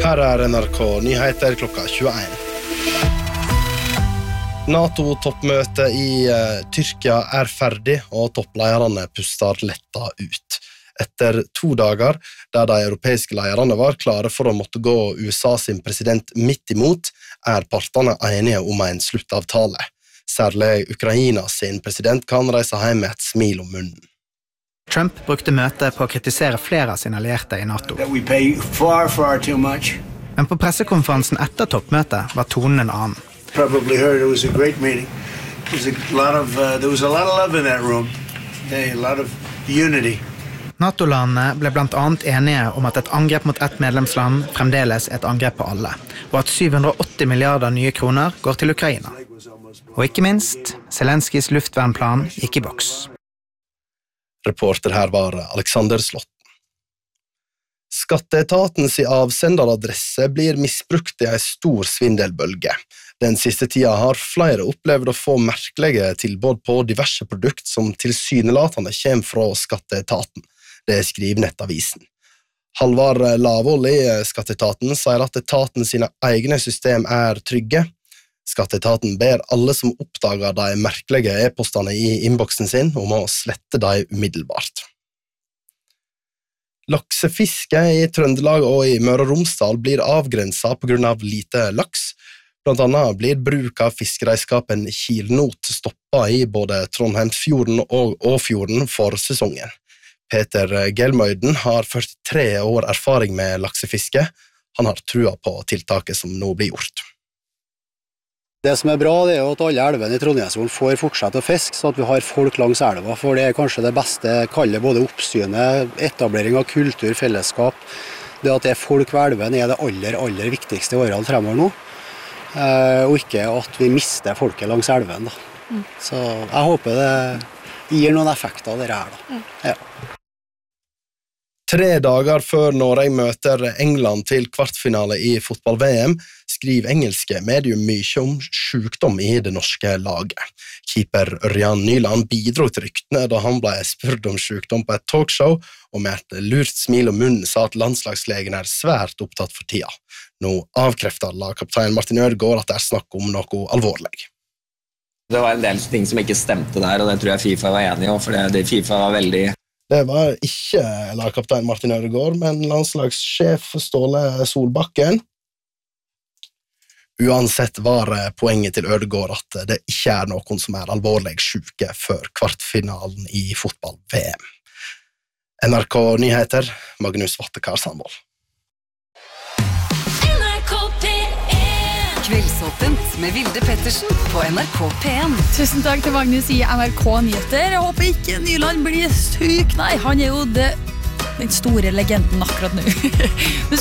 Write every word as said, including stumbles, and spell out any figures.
Her er N R K Nyheter klokka tjueen. NATO-toppmøtet i uh, Tyrkia er ferdig, og topplederne puster letta ut. Etter to dager, der de europeiske lederne var klare for å måtte gå U S A sin president midt imot, er partene enige om en sluttavtale. Særlig Ukraina sin president kan reise hjem med et smil om munnen. Trump brukte møtet på å kritisere flere av sine allierte i NATO. Far, far Men på pressekonferansen etter toppmøtet var tonen en annen. Probably heard it was a great meeting. There was a lot of uh, there was a lot of love in that room. Okay, a lot of unity. NATO-landene ble blant annet enige om at et angrep mot ett medlemsland fremdeles er et angrep på alle, og at syv hundre og åtti milliarder nye kroner går til Ukraina. Og ikke minst, Zelenskis luftvernplan gikk i boks. Reporter her var Alexander Slott. Skatteetatens avsenderadresse blir misbrukt i en stor svindelbølge. Den siste tida har flere opplevd å få merkelige tilbud på diverse produkt som tilsynelatende kommer fra skatteetaten. Det skriver Nettavisen. Halvard Lavål i skatteetaten sier at etaten sine egne system er trygge. Skatteetaten ber alle som oppdager de merkelige e-postene i innboksen sin om å slette de umiddelbart. Laksefiske i Trøndelag og i Møre og Romsdal blir avgrenset på grunn av lite laks. Blant annet blir bruk av fiskereiskapen kilnot stoppet i både Trondheimsfjorden og Åfjorden for sesongen. Peter Gelmøyden har førtitre år erfaring med laksefiske. Han har trua på tiltaket som nå blir gjort. Det som er bra det er at alle elvene i Trondheimsfjorden får fortsette å fiske, så at vi har folk langs elva, for det er kanskje det beste kallet både oppsynet, etablering av kultur, fellesskap. Det at det er folk ved elven er det aller, aller viktigste i årene fremover nå, og ikke at vi mister folket langs elven. Da. Mm. Så jeg håper det gir noen effekter av det her. Da. Mm. Ja. Tre dager før Norge møter England til kvartfinale i fotball-V M, skriver engelske medium mye om sykdom i det norske laget. Keeper Ørjan Nyland bidro til ryktene da han ble spurt om sykdom på et talkshow, og med et lurt smil om munnen sa at landslagslegen er svært opptatt for tida. Nå avkrefter lagkaptein Martin Ødegaard at det er snakk om noe alvorlig. Det var en del ting som ikke stemte der, og det tror jeg FIFA var enig om, for det, FIFA var veldig... Det var ikke lagkaptein Martin Ødegaard, men landslagssjef Ståle Solbakken. Uansett var poenget til Ødegaard at det ikke er noen som er alvorlig syke før kvartfinalen i fotball-V M. N R K Nyheter, Magnus Vattekar Sandvold. Kveldsåpent med Vilde Pettersen på N R K P en. Tusen takk til Magnus i N R K Nyheter. Jeg håper ikke Nyland blir syk. Nei, han er jo det, den store legenden akkurat nå.